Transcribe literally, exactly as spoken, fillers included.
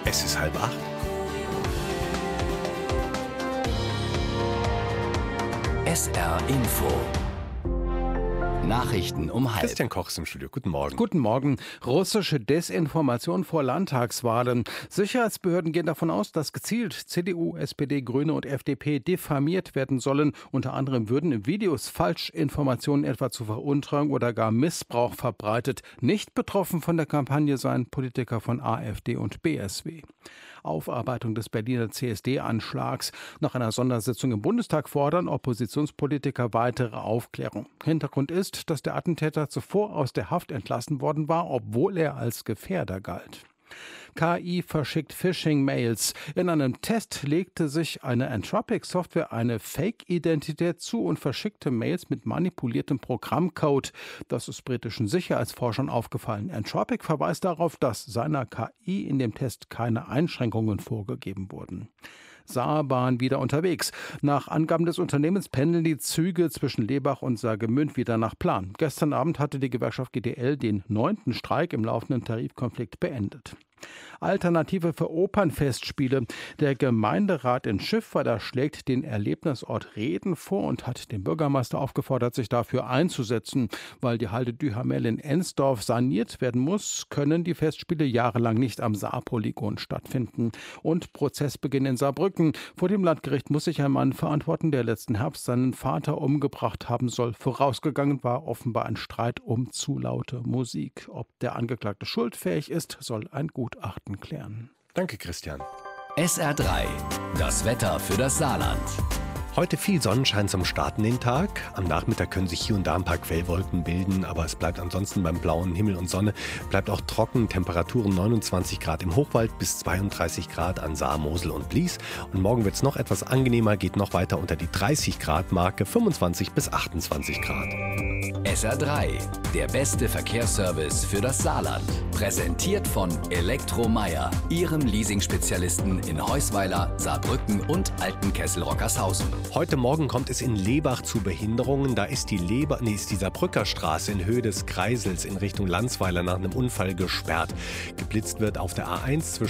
Es ist halb acht. S R Info. Nachrichten um halb. Christian Koch ist im Studio. Guten Morgen. Guten Morgen. Russische Desinformation vor Landtagswahlen. Sicherheitsbehörden gehen davon aus, dass gezielt C D U, S P D, Grüne und F D P diffamiert werden sollen. Unter anderem würden in Videos Falschinformationen etwa zu Veruntreuung oder gar Missbrauch verbreitet. Nicht betroffen von der Kampagne seien Politiker von AfD und B S W. Aufarbeitung des Berliner C S D-Anschlags. Nach einer Sondersitzung im Bundestag fordern Oppositionspolitiker weitere Aufklärung. Hintergrund ist, dass der Attentäter zuvor aus der Haft entlassen worden war, obwohl er als Gefährder galt. K I verschickt Phishing-Mails. In einem Test legte sich eine Entropic-Software eine Fake-Identität zu und verschickte Mails mit manipuliertem Programmcode. Das ist britischen Sicherheitsforschern aufgefallen. Entropic verweist darauf, dass seiner K I in dem Test keine Einschränkungen vorgegeben wurden. Saarbahn wieder unterwegs. Nach Angaben des Unternehmens pendeln die Züge zwischen Lebach und Saargemünd wieder nach Plan. Gestern Abend hatte die Gewerkschaft G D L den neunten Streik im laufenden Tarifkonflikt beendet. Alternative für Opernfestspiele. Der Gemeinderat in Schiffweiler schlägt den Erlebnisort Reden vor und hat den Bürgermeister aufgefordert, sich dafür einzusetzen. Weil die Halde Duhamel in Ensdorf saniert werden muss, können die Festspiele jahrelang nicht am Saarpolygon stattfinden. Und Prozessbeginn in Saarbrücken. Vor dem Landgericht muss sich ein Mann verantworten, der letzten Herbst seinen Vater umgebracht haben soll. Vorausgegangen war offenbar ein Streit um zu laute Musik. Ob der Angeklagte schuldfähig ist, soll ein Gutachten klären. Danke, Christian. S R drei. Das Wetter für das Saarland. Heute viel Sonnenschein zum Starten den Tag. Am Nachmittag können sich hier und da ein paar Quellwolken bilden, aber es bleibt ansonsten beim blauen Himmel und Sonne. Bleibt auch trocken, Temperaturen neunundzwanzig Grad im Hochwald bis zweiunddreißig Grad an Saar, Mosel und Blies. Und morgen wird es noch etwas angenehmer, geht noch weiter unter die dreißig Grad Marke, fünfundzwanzig bis achtundzwanzig Grad. S R drei. Der beste Verkehrsservice für das Saarland. Präsentiert von Elektromeier, Ihrem Leasing-Spezialisten in Heusweiler, Saarbrücken und Altenkessel-Rockershausen. Heute Morgen kommt es in Lebach zu Behinderungen. Da ist die Leber, nee, ist die Saarbrücker Straße in Höhe des Kreisels in Richtung Landsweiler nach einem Unfall gesperrt. Geblitzt wird auf der A eins zwischen